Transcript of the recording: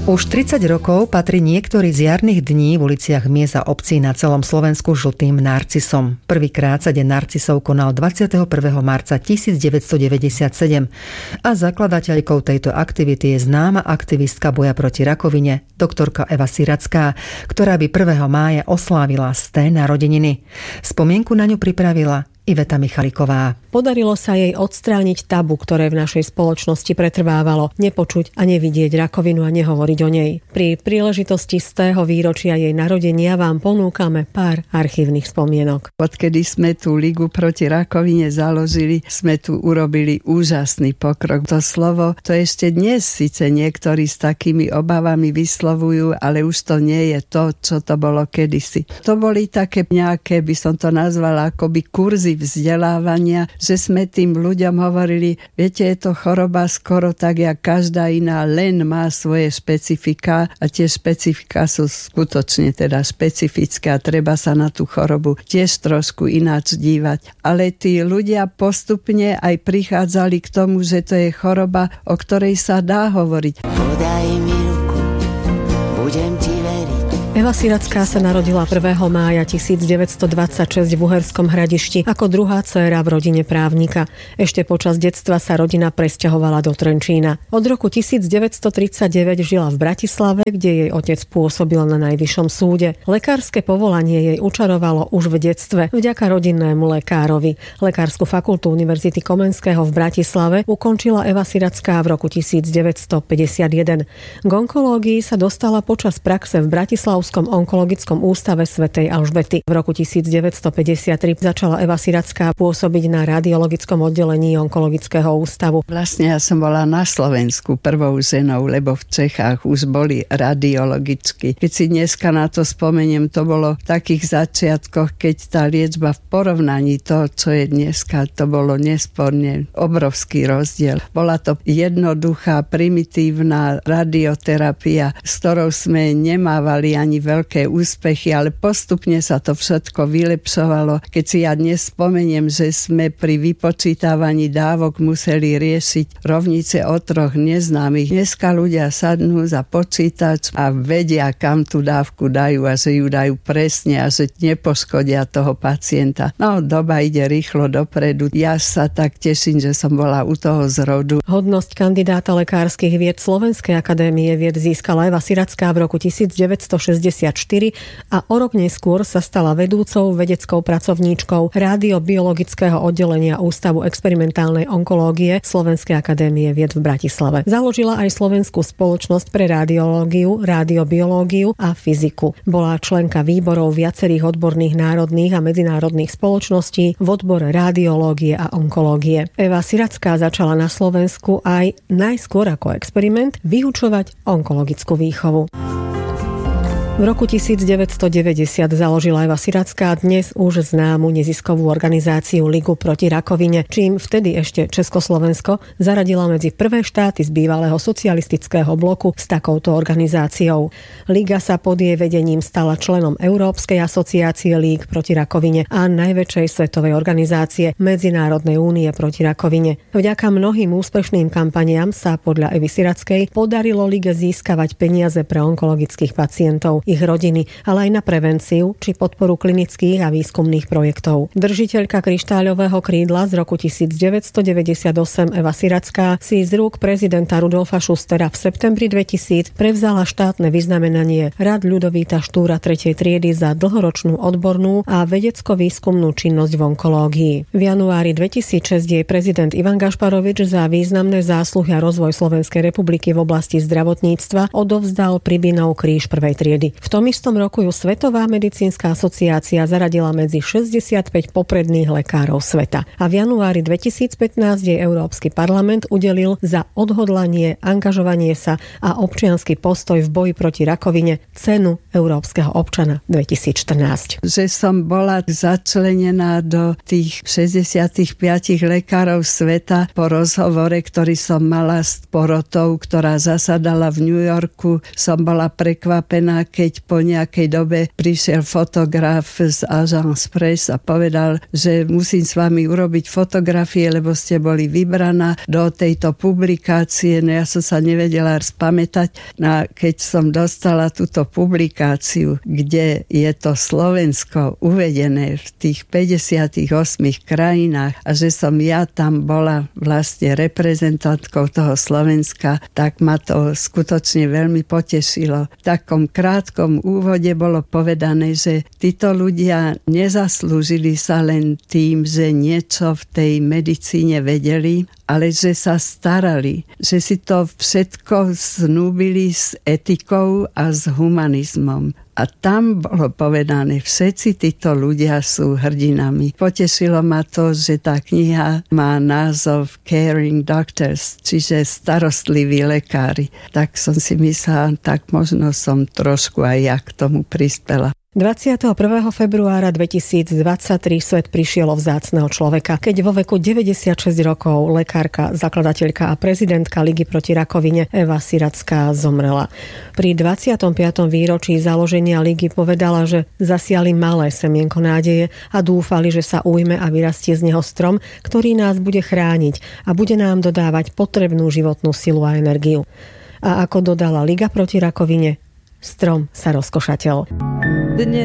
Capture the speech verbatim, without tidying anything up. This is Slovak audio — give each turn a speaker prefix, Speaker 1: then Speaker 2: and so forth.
Speaker 1: Už tridsať rokov patrí niektorý z jarných dní v uliciach miest a obcí na celom Slovensku žltým narcisom. Prvýkrát sa deň narcisov konal dvadsiateho prvého marca tisícdeväťstodeväťdesiatsedem a zakladateľkou tejto aktivity je známa aktivistka boja proti rakovine, doktorka Eva Siracká, ktorá by prvého mája oslávila sté narodeniny. Spomienku na ňu pripravila Iveta Michaliková.
Speaker 2: Podarilo sa jej odstrániť tabu, ktoré v našej spoločnosti pretrvávalo, nepočuť a nevidieť rakovinu a nehovoriť o nej. Pri príležitosti stého výročia jej narodenia vám ponúkame pár archívnych spomienok.
Speaker 3: Odkedy sme tú Ligu proti rakovine založili, sme tu urobili úžasný pokrok. To slovo, to ešte dnes síce niektorí s takými obavami vyslovujú, ale už to nie je to, čo to bolo kedysi. To boli také nejaké, by som to nazvala, akoby kurzy vzdelávania, že sme tým ľuďom hovorili, viete, je to choroba skoro tak, jak každá iná, len má svoje špecifika a tie špecifika sú skutočne teda špecifické a treba sa na tú chorobu tiež trošku ináč dívať. Ale tí ľudia postupne aj prichádzali k tomu, že to je choroba, o ktorej sa dá hovoriť.
Speaker 4: Podaj mi ruku, budem ti veriť.
Speaker 2: Eva Siracká sa narodila prvého mája tisícdeväťstodvadsaťšesť v Uherskom Hradišti ako druhá dcéra v rodine právnika. Ešte počas detstva sa rodina presťahovala do Trenčína. Od roku tisícdeväťstotridsaťdeväť žila v Bratislave, kde jej otec pôsobil na Najvyššom súde. Lekárske povolanie jej učarovalo už v detstve vďaka rodinnému lekárovi. Lekársku fakultu Univerzity Komenského v Bratislave ukončila Eva Siracká v roku tisícdeväťstopäťdesiatjeden. K onkológii sa dostala počas praxe v Bratislavskom onkologickom ústave svätej Alžbety. V roku tisícdeväťstopäťdesiattri začala Eva Siracká pôsobiť na radiologickom oddelení onkologického ústavu.
Speaker 3: Vlastne ja som bola na Slovensku prvou ženou, lebo v Čechách už boli radiologicky. Keď si dneska na to spomeniem, to bolo v takých začiatkoch, keď tá liečba v porovnaní to, čo je dneska, to bolo nesporne obrovský rozdiel. Bola to jednoduchá, primitívna radioterapia, s ktorou sme nemávali ani veľké úspechy, ale postupne sa to všetko vylepšovalo. Keď si ja dnes spomeniem, že sme pri vypočítavaní dávok museli riešiť rovnice o troch neznámych. Dneska ľudia sadnú za počítač a vedia, kam tú dávku dajú a že ju dajú presne a že nepoškodia toho pacienta. No, doba ide rýchlo dopredu. Ja sa tak teším, že som bola u toho zrodu.
Speaker 2: Hodnosť kandidáta lekárskych vied Slovenskej akadémie vied získala Eva Siracká v roku tisícdeväťstošesťdesiatštyri a o rok neskôr sa stala vedúcou vedeckou pracovníčkou radiobiologického oddelenia Ústavu experimentálnej onkológie Slovenskej akadémie vied v Bratislave. Založila aj Slovenskú spoločnosť pre radiológiu, radiobiológiu a fyziku. Bola členka výborov viacerých odborných národných a medzinárodných spoločností v odbore radiológie a onkológie. Eva Siracká začala na Slovensku aj najskôr ako experiment vyučovať onkologickú výchovu. V roku tisícdeväťstodeväťdesiat založila Eva Siracká dnes už známu neziskovú organizáciu Ligu proti rakovine, čím vtedy ešte Československo zaradila medzi prvé štáty z bývalého socialistického bloku s takouto organizáciou. Liga sa pod jej vedením stala členom Európskej asociácie Líg proti rakovine a najväčšej svetovej organizácie Medzinárodnej únie proti rakovine. Vďaka mnohým úspešným kampaniám sa podľa Evy Sirackej podarilo Lige získavať peniaze pre onkologických pacientov, ich rodiny, ale aj na prevenciu či podporu klinických a výskumných projektov. Držiteľka kryštáľového krídla z roku tisícdeväťstodeväťdesiatosem Eva Siracká si z rúk prezidenta Rudolfa Schustera v septembri dvetisíc prevzala štátne vyznamenanie Rad Ľudovíta Štúra tretej triedy za dlhoročnú odbornú a vedecko-výskumnú činnosť v onkológii. V januári dvetisícšesť jej prezident Ivan Gašparovič za významné zásluhy a rozvoj Slovenskej republiky v oblasti zdravotníctva odovzdal Pribinov kríž prvej triedy. V tom istom roku ju Svetová medicínska asociácia zaradila medzi šesťdesiatpäť popredných lekárov sveta. A v januári dvetisícpätnásť jej Európsky parlament udelil za odhodlanie, angažovanie sa a občiansky postoj v boji proti rakovine cenu Európskeho občana dvetisícštrnásť.
Speaker 3: Že som bola začlenená do tých šesťdesiatpäť lekárov sveta po rozhovore, ktorý som mala s porotou, ktorá zasadala v New Yorku, som bola prekvapená, keď keď po nejakej dobe prišiel fotograf z Agence Presse a povedal, že musím s vami urobiť fotografie, lebo ste boli vybraná do tejto publikácie. No ja som sa nevedela spamätať. No keď som dostala túto publikáciu, kde je to Slovensko uvedené v tých päťdesiatich ôsmich krajinách a že som ja tam bola vlastne reprezentantkou toho Slovenska, tak ma to skutočne veľmi potešilo. V takom krátkom úvode bolo povedané, že títo ľudia nezaslúžili sa len tým, že niečo v tej medicíne vedeli, ale že sa starali, že si to všetko snúbili s etikou a s humanizmom. A tam bolo povedané, všetci títo ľudia sú hrdinami. Potešilo ma to, že tá kniha má názov Caring Doctors, čiže starostliví lekári. Tak som si myslela, tak možno som trošku aj ja k tomu prispela.
Speaker 2: dvadsiateho prvého februára dvetisícdvadsaťtri svet prišiel o vzácneho človeka, keď vo veku deväťdesiatšesť rokov lekárka, zakladateľka a prezidentka Ligy proti rakovine Eva Siracká zomrela. Pri dvadsiatom piatom výročí založenia Ligy povedala, že zasiali malé semienko nádeje a dúfali, že sa ujme a vyrastie z neho strom, ktorý nás bude chrániť a bude nám dodávať potrebnú životnú silu a energiu. A ako dodala Liga proti rakovine, strom sa rozkošateľ.
Speaker 3: Dnes